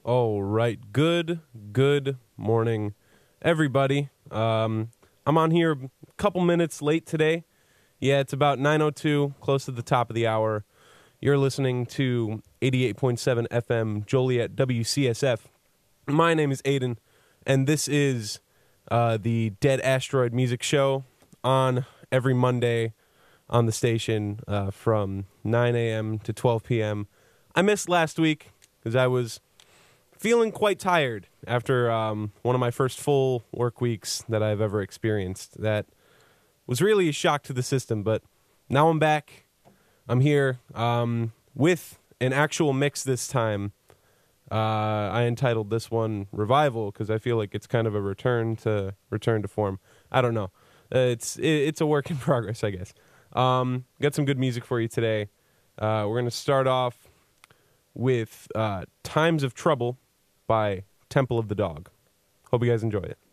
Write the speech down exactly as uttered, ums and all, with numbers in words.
All right. Good, good morning, everybody. Um, I'm on here a couple minutes late today. Yeah, it's about nine oh two, close to the top of the hour. You're listening to eighty-eight point seven F M Joliet W C S F. My name is Aiden, and this is uh, the Dead Asteroid Music Show on every Monday on the station uh, from nine a.m. to twelve p.m. I missed last week because I was feeling quite tired after um, one of my first full work weeks that I've ever experienced. That was really a shock to the system, but now I'm back. I'm here um, with an actual mix this time. Uh, I entitled this one "Revival" because I feel like it's kind of a return to return to form. I don't know. Uh, it's it, it's a work in progress, I guess. Um, got some good music for you today. Uh, we're gonna start off with uh, "Times of Trouble" by Temple of the Dog. Hope you guys enjoy it.